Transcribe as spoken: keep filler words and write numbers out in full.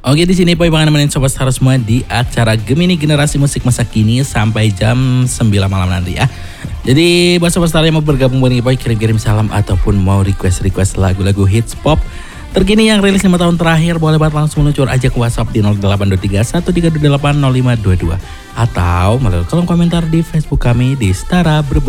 Oke, di sini Boy bakal nemenin Sobat Star semua di acara Gemini Generasi Musik Masa Kini sampai jam sembilan malam nanti ya. Jadi buat Sobat Star yang mau bergabung dengan Boy, kirim-kirim salam ataupun mau request-request lagu-lagu hits pop terkini yang rilis lima tahun terakhir, boleh banget langsung meluncur aja ke WhatsApp di nol delapan dua tiga satu tiga dua delapan nol lima dua dua atau melalui kolom komentar di Facebook kami di Stara Brebes.